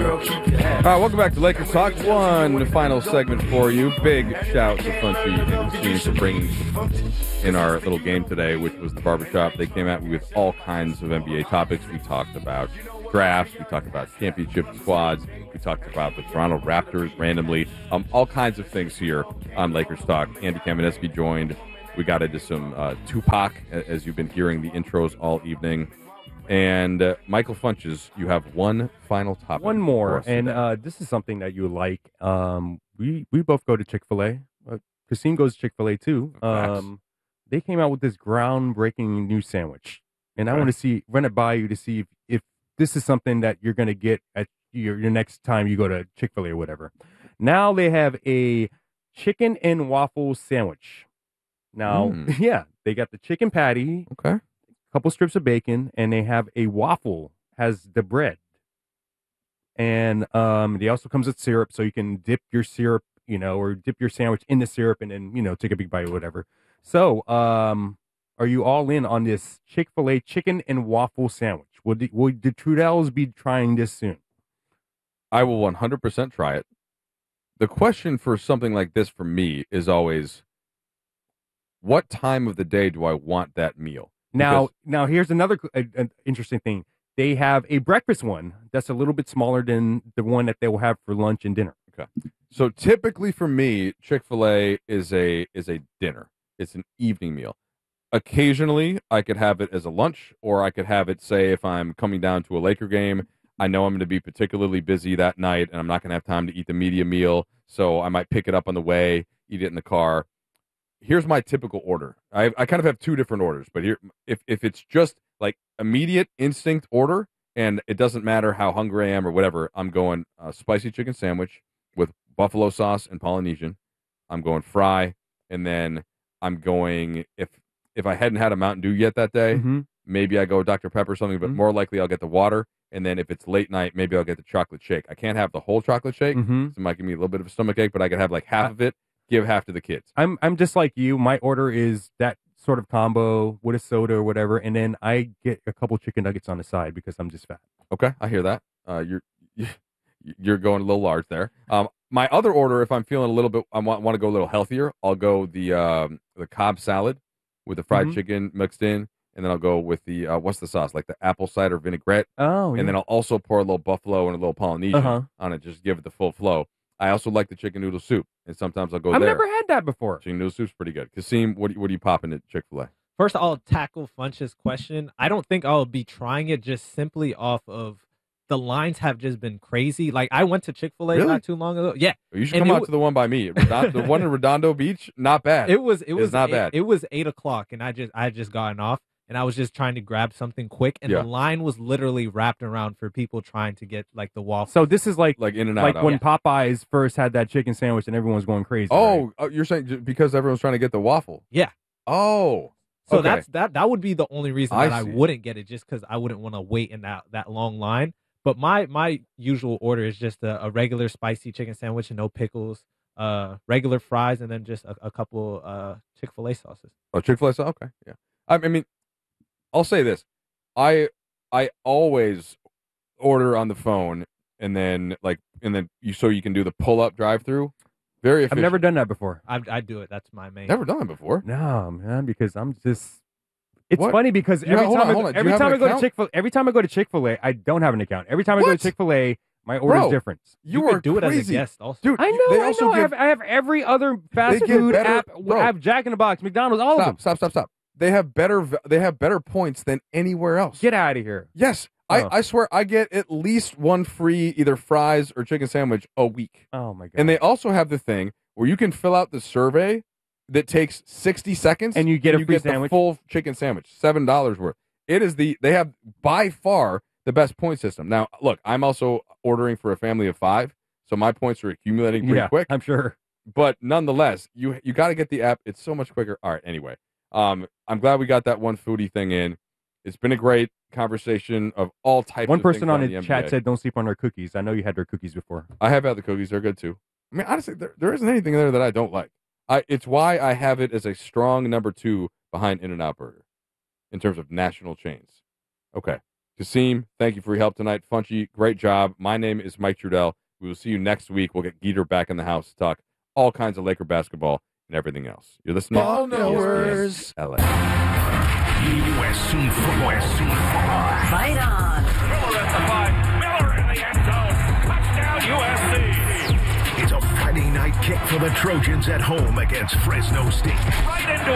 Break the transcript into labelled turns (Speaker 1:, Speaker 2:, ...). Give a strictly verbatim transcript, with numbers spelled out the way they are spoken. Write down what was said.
Speaker 1: girl, keep your hat.
Speaker 2: All right, welcome back to Lakers Talk. One final segment for you. Big shout to Funchy and Christine for bringing in our little game today, which was the barbershop. They came at me with all kinds of N B A topics. We talked about drafts. We talked about championship squads. We talked about the Toronto Raptors randomly. Um, all kinds of things here on Lakers Talk. Andy Kamenetsky joined. We got into some uh, Tupac, as you've been hearing the intros all evening. And uh, Michael Funches, you have one final topic.
Speaker 3: One more, and uh, this is something that you like. Um, we we both go to Chick-fil-A. Uh, Christine goes to Chick-fil-A too. Um, they came out with this groundbreaking new sandwich, and I
Speaker 2: Okay.
Speaker 3: want to see run it by you to see if, if this is something that you're going to get at your, your next time you go to Chick-fil-A or whatever. Now they have a chicken and waffle sandwich. Now,
Speaker 2: Mm.
Speaker 3: yeah, they got the chicken patty,
Speaker 2: Okay.
Speaker 3: couple strips of bacon, and they have a waffle has the bread, and um, they also comes with syrup, so you can dip your syrup, you know, or dip your sandwich in the syrup, and then you know take a big bite or whatever. So, um, are you all in on this Chick-fil-A chicken and waffle sandwich? Would the, would the Trudells be trying this soon?
Speaker 2: I will one hundred percent try it. The question for something like this for me is always, what time of the day do I want that meal?
Speaker 3: Now,
Speaker 2: Because-
Speaker 3: now here's another uh, uh, interesting thing. They have a breakfast one that's a little bit smaller than the one that they will have for lunch and dinner.
Speaker 2: Okay. So typically for me, Chick-fil-A is a is a dinner. It's an evening meal. Occasionally, I could have it as a lunch, or I could have it, say, if I'm coming down to a Laker game, I know I'm going to be particularly busy that night, and I'm not going to have time to eat the media meal, so I might pick it up on the way, eat it in the car. Here's my typical order. I I kind of have two different orders, but here, if if it's just like immediate instinct order, and it doesn't matter how hungry I am or whatever, I'm going uh, spicy chicken sandwich with buffalo sauce and Polynesian. I'm going fry, and then I'm going if if I hadn't had a Mountain Dew yet that day,
Speaker 3: Mm-hmm.
Speaker 2: maybe I go Doctor Pepper or something, but
Speaker 3: Mhm.
Speaker 2: more likely I'll get the water. And then if it's late night, maybe I'll get the chocolate shake. I can't have the whole chocolate shake.
Speaker 3: Mm-hmm.
Speaker 2: So it might give me a little bit of a stomach ache, but I could have like half
Speaker 3: I-
Speaker 2: of it, give half to the kids.
Speaker 3: I'm I'm just like you. My order is that sort of combo with a soda or whatever, and then I get a couple chicken nuggets on the side because I'm just fat.
Speaker 2: Okay, I hear that. Uh, you're you're going a little large there. Um, my other order, if I'm feeling a little bit, I want want to go a little healthier. I'll go the um, the Cobb salad with the fried
Speaker 3: Mhm.
Speaker 2: chicken mixed in, and then I'll go with the uh, what's the sauce, like the apple cider vinaigrette,
Speaker 3: Oh,
Speaker 2: and then I'll also pour a little buffalo and a little Polynesian
Speaker 3: Uh-huh.
Speaker 2: on it, just give it the full flow. I also like the chicken noodle soup, and sometimes I'll go
Speaker 3: I've
Speaker 2: there.
Speaker 3: never had that before.
Speaker 2: Chicken noodle soup's pretty good. Kasim, what do you, what do you pop into Chick-fil-A?
Speaker 4: First, I'll tackle Funch's question. I don't think I'll be trying it just simply off of the lines have just been crazy. Like, I went to Chick-fil-A
Speaker 2: Really?
Speaker 4: not too long ago. Yeah,
Speaker 2: You should
Speaker 4: And
Speaker 2: come
Speaker 4: it
Speaker 2: out
Speaker 4: w-
Speaker 2: to the one by me. Redon- the one in Redondo Beach, not bad.
Speaker 4: it was it
Speaker 2: It's
Speaker 4: was
Speaker 2: not
Speaker 4: eight,
Speaker 2: bad.
Speaker 4: It was eight o'clock, and I just I had just gotten off, and I was just trying to grab something quick, and
Speaker 2: Yeah.
Speaker 4: the line was literally wrapped around for people trying to get like the waffle.
Speaker 3: So this is like
Speaker 2: like in and out.
Speaker 3: like
Speaker 2: out.
Speaker 3: when Popeyes first had that chicken sandwich and everyone's going crazy. right?
Speaker 2: Oh, oh, you're saying j- because everyone's trying to get the waffle?
Speaker 4: Yeah.
Speaker 2: Oh.
Speaker 4: So
Speaker 2: okay.
Speaker 4: that's that that would be the only reason
Speaker 2: I
Speaker 4: that I
Speaker 2: see.
Speaker 4: wouldn't get it, just because I wouldn't want to wait in that that long line. But my my usual order is just a, a regular spicy chicken sandwich and no pickles, uh, regular fries, and then just a, a couple uh Chick-fil-A sauces.
Speaker 2: Oh, Chick-fil-A. So okay, yeah. I, I mean, I'll say this: I I always order on the phone, and then like, and then you so you can do the pull-up drive-through. Very
Speaker 3: I've
Speaker 2: efficient.
Speaker 3: never done that before.
Speaker 4: I I do it. That's my main.
Speaker 2: never done it before.
Speaker 3: No, man, because I'm just. It's
Speaker 2: What?
Speaker 3: funny because
Speaker 2: You
Speaker 3: every
Speaker 2: have- hold
Speaker 3: time
Speaker 2: on,
Speaker 3: I
Speaker 2: hold
Speaker 3: go,
Speaker 2: on. Do you
Speaker 3: every
Speaker 2: have
Speaker 3: time
Speaker 2: an
Speaker 3: I go to
Speaker 2: account?
Speaker 3: Chick fil every time I go to Chick fil A, I don't have an account. Every time I go
Speaker 2: What?
Speaker 3: to Chick fil A, my order's
Speaker 2: Bro,
Speaker 3: different.
Speaker 2: You,
Speaker 4: You
Speaker 2: are
Speaker 4: could do it as a
Speaker 2: crazy.
Speaker 4: guest also.
Speaker 2: dude.
Speaker 3: I
Speaker 2: you-
Speaker 3: know,
Speaker 2: They
Speaker 3: I
Speaker 2: also
Speaker 3: know. I,
Speaker 2: give
Speaker 3: have, I have every other fast
Speaker 2: They give
Speaker 3: food
Speaker 2: better-
Speaker 3: app.
Speaker 2: bro.
Speaker 3: I have Jack in the Box, McDonald's, all of them.
Speaker 2: stop, stop, stop, stop. They have better. v- They have better points than anywhere else.
Speaker 3: Get out of here.
Speaker 2: Yes,
Speaker 3: Oh.
Speaker 2: I, I swear I get at least one free either fries or chicken sandwich a week.
Speaker 3: Oh my god.
Speaker 2: And they also have the thing where you can fill out the survey that takes sixty seconds,
Speaker 3: And you get a
Speaker 2: you
Speaker 3: free
Speaker 2: get
Speaker 3: sandwich?
Speaker 2: the full chicken sandwich, seven dollars worth. It is the they have by far the best point system. Now, look, I'm also ordering for a family of five, so my points are accumulating pretty
Speaker 3: yeah,
Speaker 2: quick.
Speaker 3: I'm sure.
Speaker 2: But nonetheless, you you got to get the app. It's so much quicker. All right. Anyway, um, I'm glad we got that one foodie thing in. It's been a great conversation of all types.
Speaker 3: One
Speaker 2: of
Speaker 3: person
Speaker 2: things
Speaker 3: on
Speaker 2: the
Speaker 3: the
Speaker 2: N B A.
Speaker 3: chat said, "Don't sleep on our cookies." I know you had their cookies before.
Speaker 2: I have had the cookies. They're good too. I mean, honestly, there, there isn't anything there that I don't like. I it's why I have it as a strong number two behind In-N-Out Burger in terms of national chains. Okay, Kasim, thank you for your help tonight. Funchy, great job. My name is Mike Trudell. We will see you next week. We'll get Geeter back in the house to talk all kinds of Laker basketball and everything else. You're listening
Speaker 1: Ball
Speaker 2: to E S P N
Speaker 1: knowers.
Speaker 2: L A.
Speaker 5: U S C football. U S C football.
Speaker 6: Fight on.
Speaker 5: Miller at the five. Miller in the end zone. Touchdown U S C. It's a Friday night kick for the Trojans at home against Fresno State. Right into